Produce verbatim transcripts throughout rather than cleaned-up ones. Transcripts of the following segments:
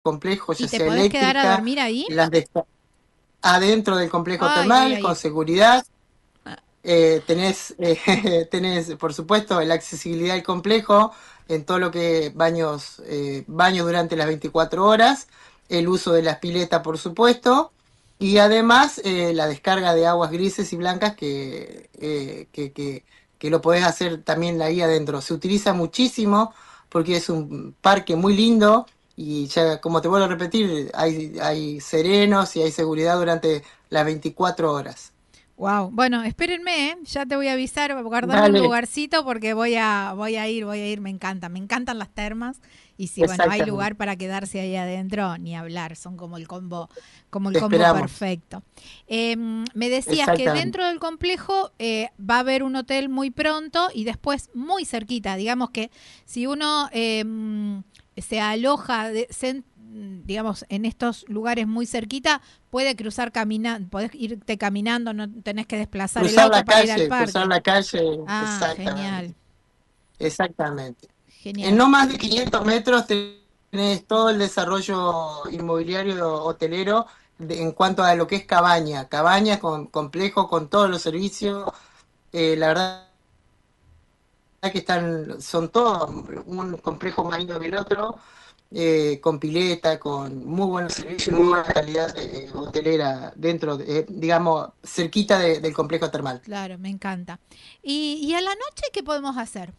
complejo, ¿Y ya te sea podés quedar a eléctrica, dormir ahí? las de adentro del complejo Ay, ay, termal, con ay. seguridad. Ah, Eh, tenés, eh, tenés, por supuesto, la accesibilidad al complejo en todo lo que baños, eh, baños durante las veinticuatro horas, el uso de las piletas, por supuesto, y además eh, la descarga de aguas grises y blancas que, eh, que, que, que lo podés hacer también ahí adentro. Se utiliza muchísimo porque es un parque muy lindo y ya, como te vuelvo a repetir, hay, hay serenos y hay seguridad durante las veinticuatro horas. wow. Bueno, espérenme, ¿eh? Ya te voy a avisar, guardame un Dale, lugarcito porque voy a, voy a ir, voy a ir, me encanta, me encantan las termas. Y si bueno, hay exactamente. lugar para quedarse ahí adentro, ni hablar, son como el combo, como el Te combo esperamos, perfecto. Em, me decías que exactamente. dentro del complejo eh, va a haber un hotel muy pronto y después muy cerquita. Digamos que si uno em, se aloja, de, se, digamos, en estos lugares muy cerquita, puede cruzar caminando, podés irte caminando, no tenés que desplazar el Cruzar auto la para ir al calle, cruzar parque. la calle, Ah, genial, exactamente, exactamente. En genial. no más de quinientos metros tenés todo el desarrollo inmobiliario hotelero de- en cuanto a lo que es cabaña, cabaña con complejo, con todos los servicios. Eh, la verdad que están, son todos un complejo más lindo que el otro, eh, con pileta, con muy buenos servicios, muy buena calidad eh, hotelera dentro, de, eh, digamos, cerquita de- del complejo termal. Claro, me encanta. ¿Y, y a la noche qué podemos hacer?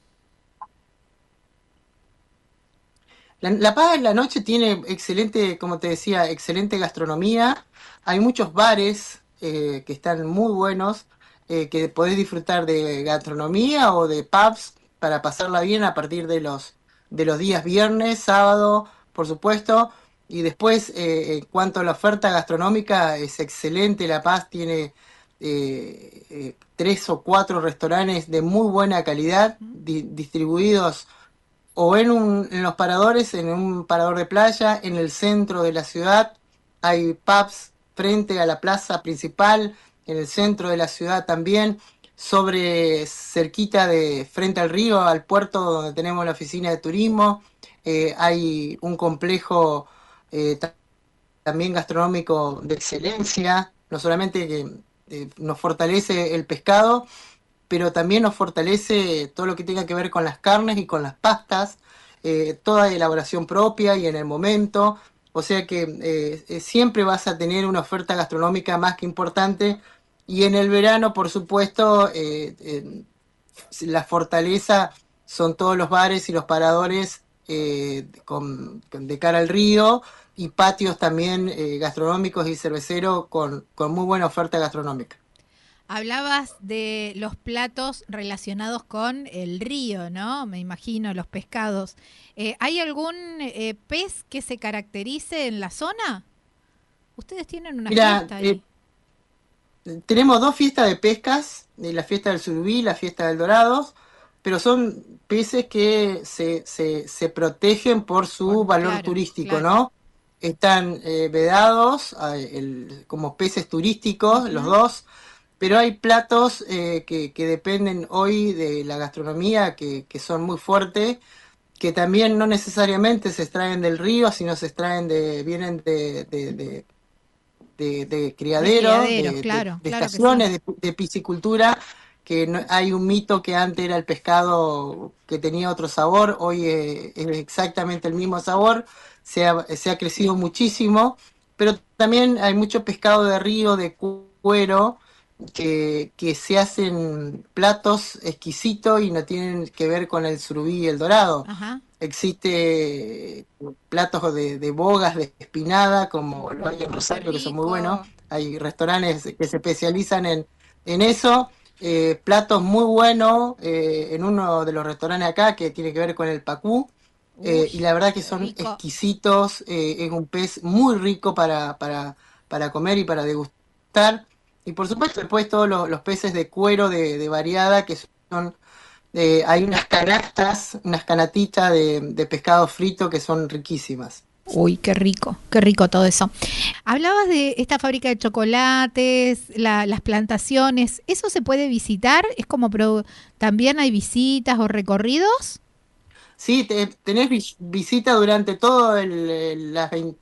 La, La Paz en la noche tiene excelente, como te decía, excelente gastronomía. Hay muchos bares eh, que están muy buenos, eh, que podés disfrutar de gastronomía o de pubs para pasarla bien a partir de los, de los días viernes, sábado, por supuesto. Y después, eh, en cuanto a la oferta gastronómica, es excelente. La Paz tiene eh, eh, tres o cuatro restaurantes de muy buena calidad, ¿Mm? di- distribuidos o en, un, en los paradores, en un parador de playa, en el centro de la ciudad. Hay pubs frente a la plaza principal, en el centro de la ciudad también, sobre cerquita de frente al río, al puerto donde tenemos la oficina de turismo. Eh, hay un complejo eh, también gastronómico de excelencia, no solamente que eh, nos fortalece el pescado, pero también nos fortalece todo lo que tenga que ver con las carnes y con las pastas, eh, toda elaboración propia y en el momento. O sea que eh, eh, siempre vas a tener una oferta gastronómica más que importante. Y en el verano, por supuesto, eh, eh, la fortaleza son todos los bares y los paradores eh, con, con- de cara al río y patios también eh, gastronómicos y cerveceros con, con muy buena oferta gastronómica. Hablabas de los platos relacionados con el río, ¿no? Me imagino, los pescados. Eh, ¿hay algún eh, pez que se caracterice en la zona? Ustedes tienen una Mira, fiesta eh, ahí. tenemos dos fiestas de pescas, eh, la fiesta del surubí y la fiesta del dorado, pero son peces que se, se, se protegen por Por, su valor claro, turístico, claro. ¿no? Están eh, vedados a- el- como peces turísticos, los Ujú. dos, pero hay platos eh, que, que dependen hoy de la gastronomía que, que son muy fuertes, que también no necesariamente se extraen del río, sino se extraen de, vienen de, de, de de, de De criaderos, criaderos, de, de- claro, de claro que sí. estaciones, de, de piscicultura, que no- hay un mito que antes era el pescado que tenía otro sabor, hoy eh, es exactamente el mismo sabor, se ha, se ha crecido muchísimo, pero también hay mucho pescado de río, de cu- cuero, que, que se hacen platos exquisitos y no tienen que ver con el surubí y el dorado. Ajá. Existe platos de, de bogas, de espinada, como lo hay en Uy, qué Rosario, que son muy buenos. rico. Hay restaurantes que se especializan en, en eso. Eh, platos muy buenos eh, en uno de los restaurantes acá que tiene que ver con el pacú. Uy, Eh, y la verdad que qué son rico. exquisitos. Eh, es un pez muy rico para, para, para comer y para degustar. Y por supuesto, después todos los, los peces de cuero de, de variada que son eh, hay unas canastas, unas canatitas de, de pescado frito que son riquísimas. Uy, qué rico, qué rico todo eso. Hablabas de esta fábrica de chocolates, la- las plantaciones. ¿Eso se puede visitar? ¿Es como pro- también hay visitas o recorridos? Sí, te- tenés vis- visita durante todo el, el- las